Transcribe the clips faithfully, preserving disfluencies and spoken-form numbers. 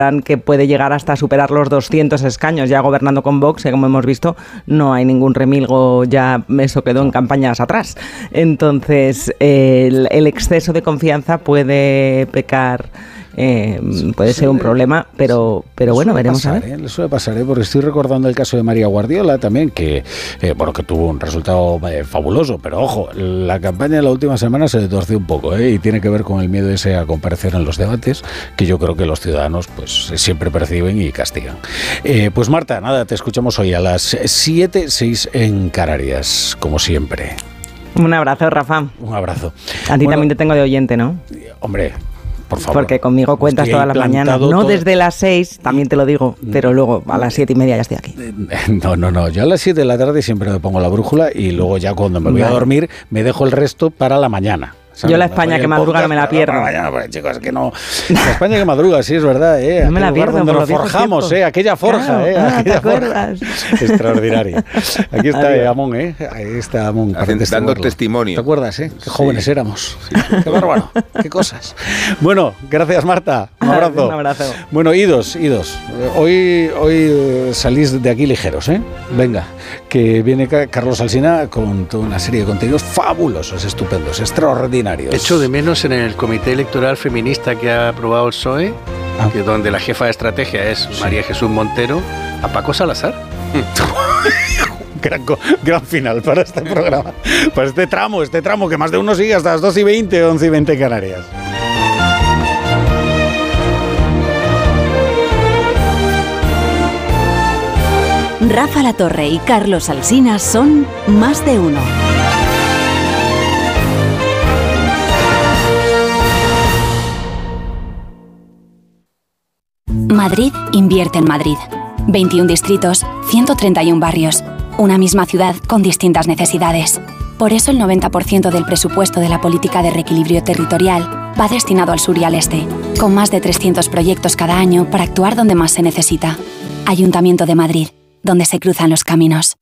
que puede llegar hasta superar los doscientos escaños, ya gobernando con Vox, y como hemos visto, no hay ningún remilgo, ya eso quedó en campañas atrás. Entonces, eh, el, el exceso de confianza puede pecar, eh, puede ser un problema, pero, pero bueno, veremos pasar, a ver. ¿eh? Le suele pasar, ¿eh? Porque estoy recordando el caso de María Guardiola también, que eh, bueno, que tuvo un resultado eh, fabuloso, pero ojo, la campaña de la última semana se le torció un poco, ¿eh? Y tiene que ver con el miedo ese a comparecer en los debates, que yo creo que los ciudadanos pues siempre perciben y castigan. Eh, pues Marta, nada, te escuchamos hoy a las siete, seis en Canarias, como siempre. Un abrazo, Rafa. Un abrazo. A ti bueno, también te tengo de oyente, ¿no? Hombre, por favor. Porque conmigo cuentas todas las mañanas. No todo... desde las seis, también te lo digo, pero luego a las siete y media ya estoy aquí. No, no, no. Yo a las siete de la tarde siempre me pongo la brújula y luego ya cuando me voy vale. a dormir me dejo el resto para la mañana. ¿Sabes? Yo la España que madruga no me la pierdo. Mañana, pues, chicos, que no. La España que madruga, sí, es verdad. ¿eh? No me la pierdo. Donde nos forjamos, ¿eh? Aquella forja, claro, ¿eh? Ah, Aquella ¿te acuerdas? Forja. Extraordinaria. Aquí está eh, Amón, ¿eh? Ahí está Amón. Dando testimonio. ¿Te acuerdas, eh? Qué jóvenes sí. éramos. Sí. Qué bárbaro. Qué cosas. Bueno, gracias, Marta. Un abrazo. Un abrazo. Bueno, idos, idos. Hoy, hoy salís de aquí ligeros, ¿eh? Venga, que viene Carlos Alsina con toda una serie de contenidos fabulosos, estupendos, extraordinarios. Echo de menos en el comité electoral feminista que ha aprobado el P S O E, ah. que donde la jefa de estrategia es sí. María Jesús Montero, a Paco Salazar. gran, gran final para este programa, para este tramo, este tramo que más de uno sigue hasta las doce y veinte, once y veinte Canarias. Rafa La Torre y Carlos Alsina son Más de Uno. Madrid invierte en Madrid. veintiún distritos, ciento treinta y uno barrios. Una misma ciudad con distintas necesidades. Por eso el noventa por ciento del presupuesto de la política de reequilibrio territorial va destinado al sur y al este, con más de trescientos proyectos cada año para actuar donde más se necesita. Ayuntamiento de Madrid, donde se cruzan los caminos.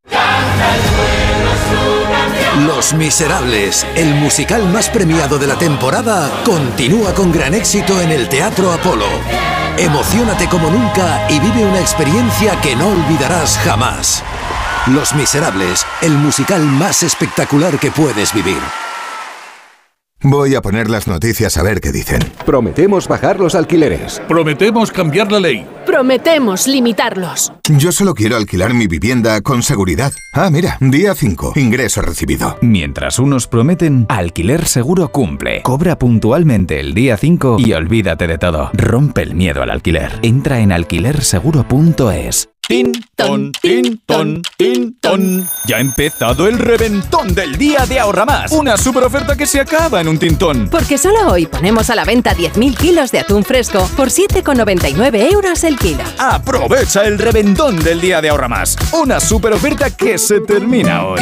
Los Miserables, el musical más premiado de la temporada, continúa con gran éxito en el Teatro Apolo. Emociónate como nunca y vive una experiencia que no olvidarás jamás. Los Miserables, el musical más espectacular que puedes vivir. Voy a poner las noticias a ver qué dicen. Prometemos bajar los alquileres. Prometemos cambiar la ley. Prometemos limitarlos. Yo solo quiero alquilar mi vivienda con seguridad. Ah, mira, día cinco, ingreso recibido. Mientras unos prometen, Alquiler Seguro cumple. Cobra puntualmente el día cinco y olvídate de todo. Rompe el miedo al alquiler. Entra en alquiler seguro punto es. Tin, ton, tin, ton, tin, ton. Ya ha empezado el reventón del día de Ahorra Más. Una super oferta que se acaba en un tintón. Porque solo hoy ponemos a la venta diez mil kilos de atún fresco por siete con noventa y nueve euros el kilo. Aprovecha el reventón del día de Ahorra Más. Una super oferta que se termina hoy.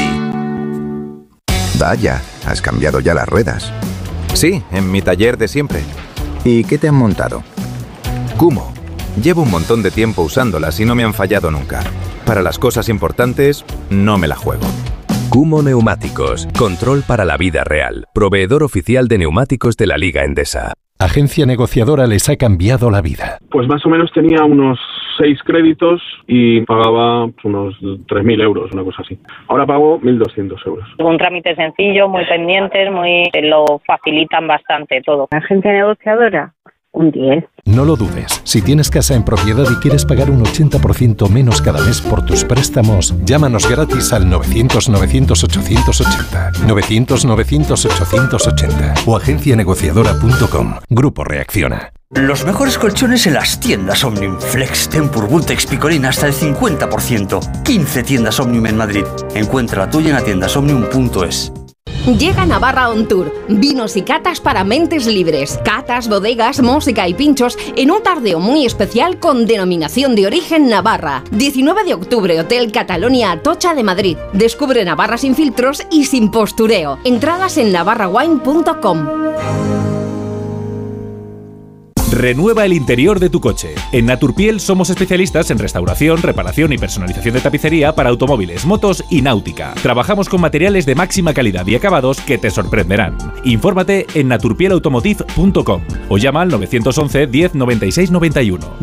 Vaya, has cambiado ya las ruedas. Sí, en mi taller de siempre. ¿Y qué te han montado? Kumho. Llevo un montón de tiempo usándolas y no me han fallado nunca. Para las cosas importantes, no me la juego. Kumho Neumáticos. Control para la vida real. Proveedor oficial de neumáticos de la Liga Endesa. Agencia negociadora les ha cambiado la vida. Pues más o menos tenía unos seis créditos y pagaba unos tres mil euros, una cosa así. Ahora pago mil doscientos euros. Un trámite sencillo, muy pendientes, muy lo facilitan bastante todo. Agencia negociadora. Un diez. No lo dudes. Si tienes casa en propiedad y quieres pagar un ochenta por ciento menos cada mes por tus préstamos, llámanos gratis al novecientos novecientos ochocientos ochenta. novecientos novecientos ochocientos ochenta o agencia negociadora punto com. Grupo Reacciona. Los mejores colchones en las tiendas Omnium. Flex, Tempur, Vultex, Picolín hasta el cincuenta por ciento. quince tiendas Omnium en Madrid. Encuentra la tuya en atiendas omnium punto es. Llega Navarra On Tour, vinos y catas para mentes libres, catas, bodegas, música y pinchos en un tardeo muy especial con denominación de origen Navarra. diecinueve de octubre, Hotel Catalonia Atocha de Madrid. Descubre Navarra sin filtros y sin postureo. Entradas en navarra wine punto com. Renueva el interior de tu coche. En Naturpiel somos especialistas en restauración, reparación y personalización de tapicería para automóviles, motos y náutica. Trabajamos con materiales de máxima calidad y acabados que te sorprenderán. Infórmate en naturpielautomotive punto com o llama al nueve once diez noventa y seis noventa y uno.